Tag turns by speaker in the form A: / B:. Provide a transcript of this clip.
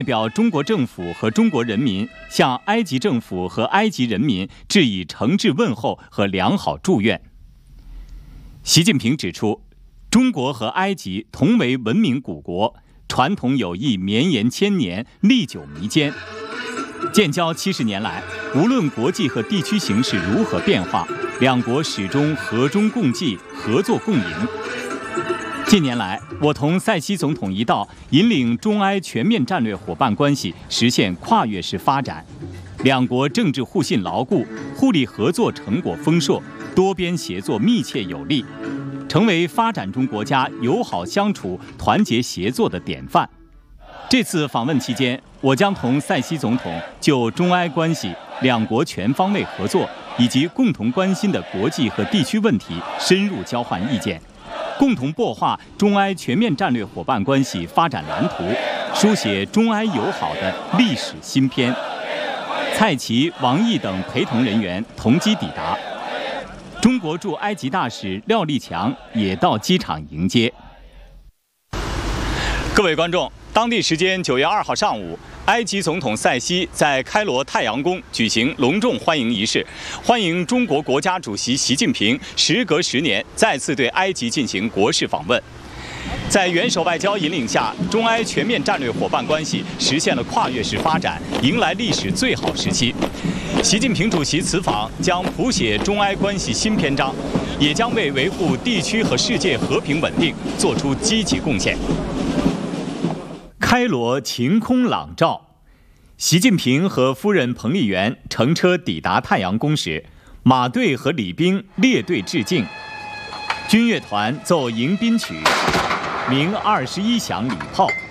A: 代表中国政府和中国人民向埃及政府和埃及人民致以诚挚问候和良好祝愿。习近平指出，中国和埃及同为文明古国，传统友谊绵延千年，历久弥坚。建交70年来，无论国际和地区形势如何变化，两国始终和衷共济，合作共赢。近年来，我同塞西总统一道，引领中埃全面战略伙伴关系实现跨越式发展，两国政治互信牢固，互利合作成果丰硕，多边协作密切有力，成为发展中国家友好相处、团结协作的典范。这次访问期间，我将同塞西总统就中埃关系、两国全方位合作以及共同关心的国际和地区问题深入交换意见，共同擘画中埃全面战略伙伴关系发展蓝图，书写中埃友好的历史新篇。蔡奇、王毅等陪同人员同机抵达，中国驻埃及大使廖立强也到机场迎接。各位观众，当地时间9月2号上午，埃及总统塞西在开罗太阳宫举行隆重欢迎仪式，欢迎中国国家主席习近平时隔10年再次对埃及进行国事访问。在元首外交引领下，中埃全面战略伙伴关系实现了跨越式发展，迎来历史最好时期。习近平主席此访将谱写中埃关系新篇章，也将为维护地区和世界和平稳定做出积极贡献。开罗晴空朗照，习近平和夫人彭丽媛乘车抵达太阳宫时，马队和礼兵列队致敬，军乐团奏迎宾曲，鸣21响礼炮。